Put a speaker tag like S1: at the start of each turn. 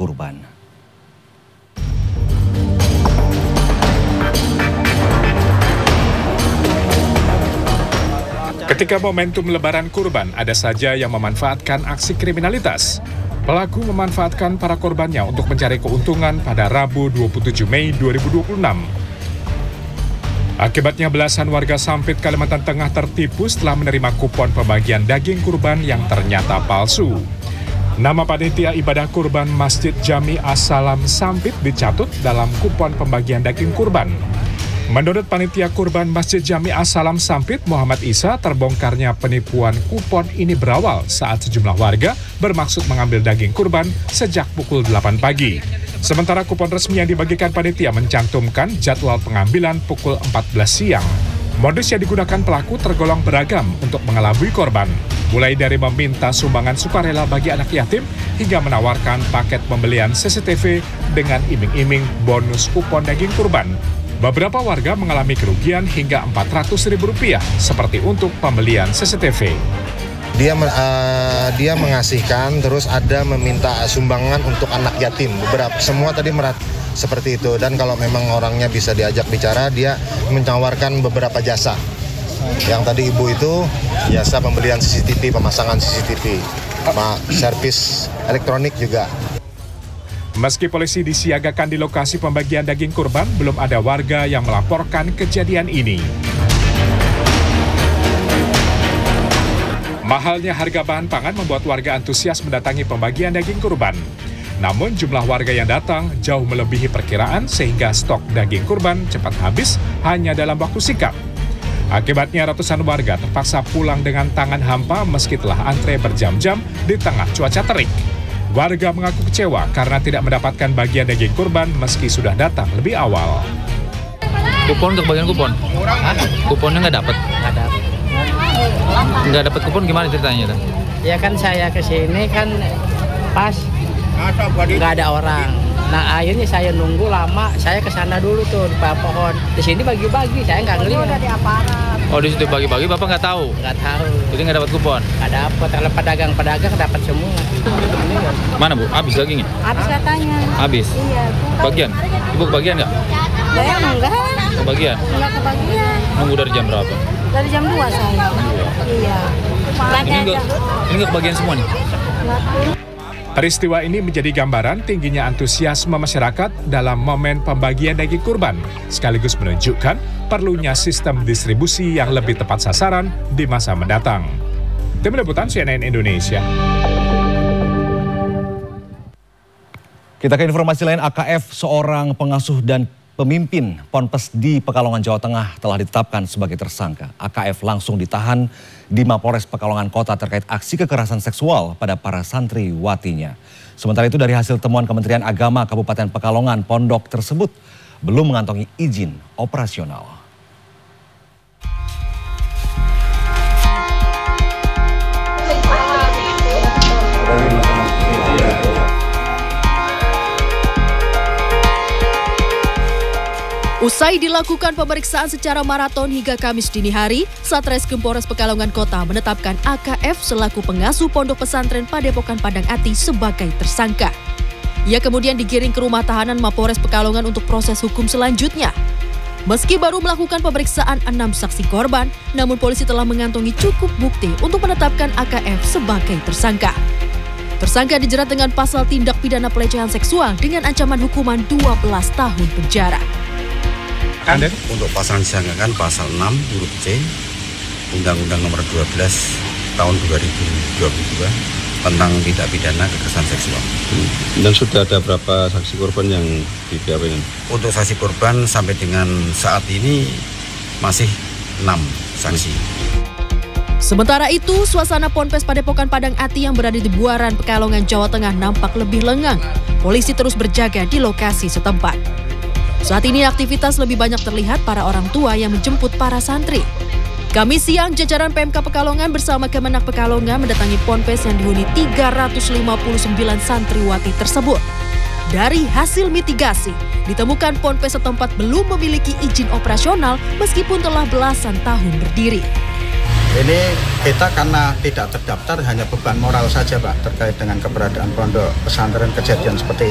S1: kurban.
S2: Ketika momentum Lebaran Kurban, ada saja yang memanfaatkan aksi kriminalitas. Pelaku memanfaatkan para korbannya untuk mencari keuntungan pada Rabu 27 Mei 2026. Akibatnya belasan warga Sampit, Kalimantan Tengah tertipu setelah menerima kupon pembagian daging kurban yang ternyata palsu. Nama panitia ibadah kurban Masjid Jami As-Salam Sampit dicatut dalam kupon pembagian daging kurban. Menurut panitia kurban Masjid Jami As-Salam Sampit, Muhammad Isa, terbongkarnya penipuan kupon ini berawal saat sejumlah warga bermaksud mengambil daging kurban sejak pukul 8 pagi. Sementara kupon resmi yang dibagikan panitia mencantumkan jadwal pengambilan pukul 14 siang. Modus yang digunakan pelaku tergolong beragam untuk mengelabui korban, mulai dari meminta sumbangan sukarela bagi anak yatim hingga menawarkan paket pembelian CCTV dengan iming-iming bonus kupon daging kurban. Beberapa warga mengalami kerugian hingga Rp400.000 seperti untuk pembelian CCTV.
S3: Dia mengasihkan, terus ada meminta sumbangan untuk anak yatim. Beberapa semua tadi seperti itu, dan kalau memang orangnya bisa diajak bicara, dia menawarkan beberapa jasa. Yang tadi ibu itu jasa pembelian CCTV, pemasangan CCTV, servis elektronik juga.
S2: Meski polisi disiagakan di lokasi pembagian daging kurban, belum ada warga yang melaporkan kejadian ini. Mahalnya harga bahan pangan membuat warga antusias mendatangi pembagian daging kurban. Namun jumlah warga yang datang jauh melebihi perkiraan sehingga stok daging kurban cepat habis hanya dalam waktu singkat. Akibatnya ratusan warga terpaksa pulang dengan tangan hampa meski telah antre berjam-jam di tengah cuaca terik. Warga mengaku kecewa karena tidak mendapatkan bagian daging kurban meski sudah datang lebih awal.
S4: Kupon untuk bagian kupon? Kuponnya nggak dapat? Nggak dapat kupon, gimana ceritanya?
S5: Ya kan saya kesini kan pas nggak ada orang. Nah akhirnya saya nunggu lama, saya kesana dulu tuh di pohon. Di sini bagi-bagi, saya nggak ngelihat. Udah di aparat.
S4: Oh di situ bagi-bagi, Bapak nggak tahu?
S5: Nggak tahu.
S4: Jadi nggak dapat kupon?
S5: Nggak dapat, kalau pedagang dapat semua.
S4: Mana Bu? Habis dagingnya?
S6: Habis katanya.
S4: Habis?
S6: Iya.
S4: Bagian? Ibu kebagian nggak?
S6: Saya enggak.
S4: Kebagian?
S6: Enggak kebagian.
S4: Nunggu dari jam berapa?
S6: Dari jam 2 saya. Iya.
S4: Ini nggak kebagian semua nih?
S2: Peristiwa ini menjadi gambaran tingginya antusiasme masyarakat dalam momen pembagian daging kurban, sekaligus menunjukkan perlunya sistem distribusi yang lebih tepat sasaran di masa mendatang. Tim Liputan CNN Indonesia.
S1: Kita ke informasi lain, AKF, seorang pengasuh dan pemimpin Ponpes di Pekalongan, Jawa Tengah telah ditetapkan sebagai tersangka. AKF langsung ditahan di Mapolres Pekalongan Kota terkait aksi kekerasan seksual pada para santriwatinya. Sementara itu dari hasil temuan Kementerian Agama Kabupaten Pekalongan, pondok tersebut belum mengantongi izin operasional.
S7: Usai dilakukan pemeriksaan secara maraton hingga Kamis dini hari, Satreskrim Polres Pekalongan Kota menetapkan AKF selaku pengasuh pondok pesantren Padepokan Padang Ati sebagai tersangka. Ia kemudian digiring ke rumah tahanan Mapolres Pekalongan untuk proses hukum selanjutnya. Meski baru melakukan pemeriksaan 6 saksi korban, namun polisi telah mengantongi cukup bukti untuk menetapkan AKF sebagai tersangka. Tersangka dijerat dengan pasal tindak pidana pelecehan seksual dengan ancaman hukuman 12 tahun penjara.
S8: Untuk pasal yang disangkakan pasal 6 huruf C Undang-Undang Nomor 12 Tahun 2022 tentang tindak pidana kekerasan seksual.
S9: Dan sudah ada berapa saksi korban yang di BAP ini?
S8: Untuk saksi korban sampai dengan saat ini masih 6 saksi.
S7: Sementara itu, suasana Ponpes Padepokan Padang Ati yang berada di Buaran, Pekalongan, Jawa Tengah nampak lebih lengang. Polisi terus berjaga di lokasi setempat. Saat ini aktivitas lebih banyak terlihat para orang tua yang menjemput para santri. Kamis siang, jajaran PMK Pekalongan bersama Kemenak Pekalongan mendatangi Ponpes yang dihuni 359 santriwati tersebut. Dari hasil mitigasi, ditemukan Ponpes setempat belum memiliki izin operasional meskipun telah belasan tahun berdiri.
S10: Ini kita karena tidak terdaftar hanya beban moral saja Pak terkait dengan keberadaan pondok pesantren kejadian seperti ini.